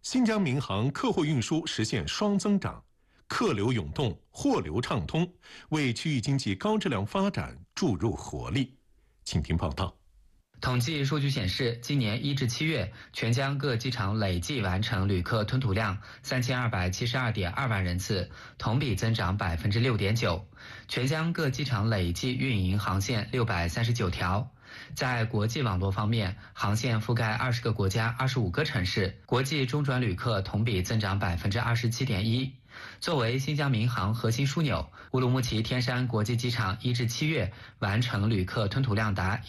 新疆民航客货运输实现双增长，客流涌动，货流畅通，为区域经济高质量发展注入活力。请听报道。 统计数据显示，今年1至7月，全疆各机场累计完成旅客吞吐量3272.2万人次，同比增长6.9%。全疆各机场累计运营航线639条。在国际网络方面，航线覆盖20个国家、25个城市，国际中转旅客同比增长27.1%。作为新疆民航核心枢纽，乌鲁木齐天山国际机场1至7月完成旅客吞吐量达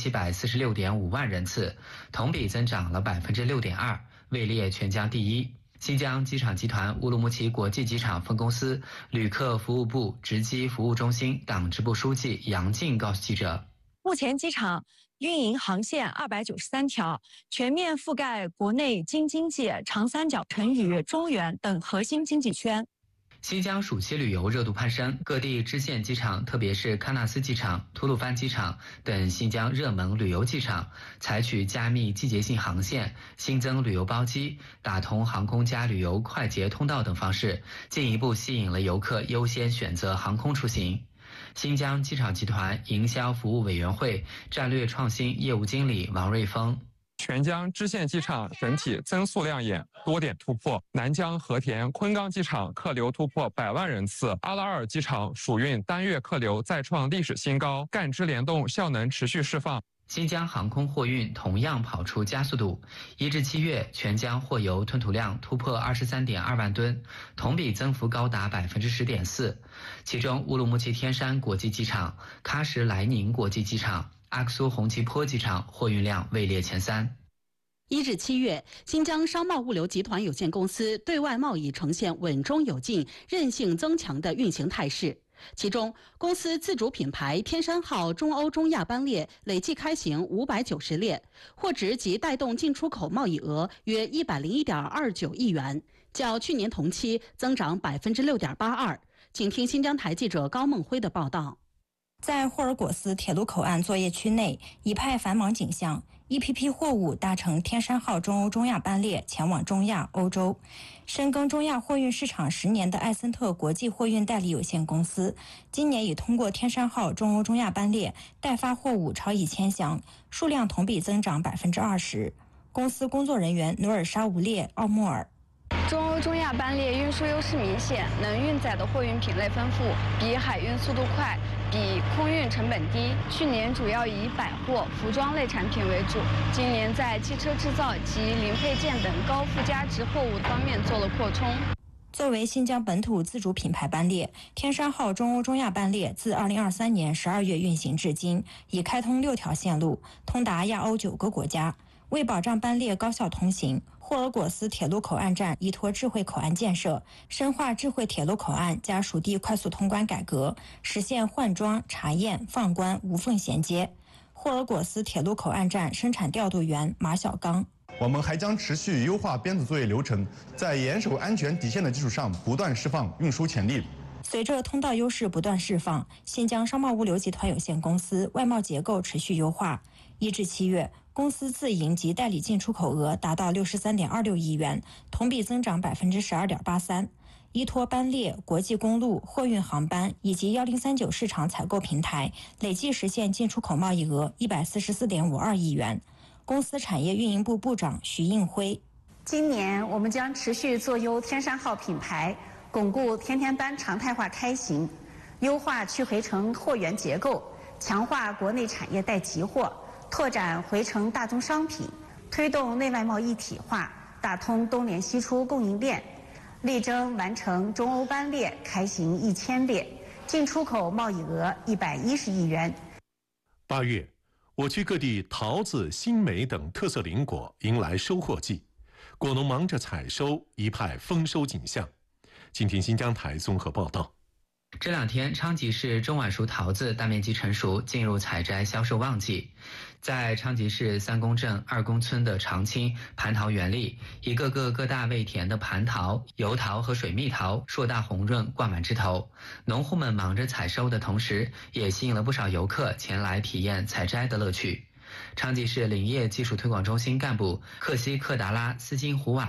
1746.5万人次，同比增长了6.2%，位列全疆第一。新疆机场集团乌鲁木齐国际机场分公司旅客服务部直机服务中心党支部书记杨静告诉记者， 目前机场运营航线293条，全面覆盖国内京津冀、长三角、成渝、中原等核心经济圈。 新疆暑期旅游热度攀升，各地支线机场，特别是喀纳斯机场、吐鲁番机场等新疆热门旅游机场，采取加密季节性航线、新增旅游包机、打通航空加旅游快捷通道等方式，进一步吸引了游客优先选择航空出行。新疆机场集团营销服务委员会战略创新业务经理王瑞峰， 全疆支线机场整体增速亮眼，多点突破。南疆和田、昆冈机场客流突破100万人次，阿拉尔机场暑运单月客流再创历史新高，赣支联动效能持续释放。 新疆航空货运同样跑出加速度，1至7月全疆货油吞吐量突破23.2万吨，同比增幅高达10.4%。其中，乌鲁木齐天山国际机场、喀什莱宁国际机场、阿克苏红旗坡机场货运量位列前3。 1至7月，新疆商贸物流集团有限公司对外贸易呈现稳中有进、韧性增强的运行态势。其中，公司自主品牌天山号中欧中亚班列累计开行590列，货值及带动进出口贸易额约101.29亿元，较去年同期增长6.82%。请听新疆台记者高梦辉的报道。 在霍尔果斯铁路口岸作业区内，一派繁忙景象，一批批货物搭乘天山号中欧中亚班列前往中亚、欧洲。深耕中亚货运市场10年的艾森特国际货运代理有限公司，今年已通过天山号中欧中亚班列代发货物超1000箱，数量同比增长20%。公司工作人员努尔沙乌列奥莫尔。 中欧中亚班列运输优势明显，能运载的货运品类丰富，比海运速度快，比空运成本低。去年主要以百货、服装类产品为主，今年在汽车制造及零配件等高附加值货物方面做了扩充。 作为新疆本土自主品牌班列，天山号中欧中亚班列自2023年12月运行至今，已开通6条线路，通达亚欧9个国家。为保障班列高效通行，霍尔果斯铁路口岸站依托智慧口岸建设，深化智慧铁路口岸加属地快速通关改革，实现换装、查验、放关无缝衔接。霍尔果斯铁路口岸站生产调度员马小刚， 我们还将持续优化编组作业流程，在严守安全底线的基础上，不断释放运输潜力。 随着通道优势不断释放，新疆商贸物流集团有限公司外贸结构持续优化。1至7月，公司自营及代理进出口额达到63.26亿元，同比增长12.83%。依托班列、国际公路、货运航班以及1039市场采购平台，累计实现进出口贸易额144.52亿元。公司产业运营部部长徐应辉， 今年我们将持续做优天山号品牌，巩固天天班常态化开行，优化去回程货源结构，强化国内产业带急货，拓展回程大宗商品，推动内外贸一体化，打通东联西出供应链，力争完成中欧班列开行1000列，进出口贸易额110亿元。 8月，我区各地桃子、新梅等特色林果迎来收获季，果农忙着采收，一派丰收景象。请听新疆台综合报道。 这2天，昌吉市中晚熟桃子大面积成熟，进入采摘销售旺季。在昌吉市3公镇2公村的长青蟠桃园里，一个个个大味甜的蟠桃、油桃和水蜜桃硕大红润，挂满枝头。农户们忙着采收的同时，也吸引了不少游客前来体验采摘的乐趣。昌吉市林业技术推广中心干部克西克达拉斯金胡瓦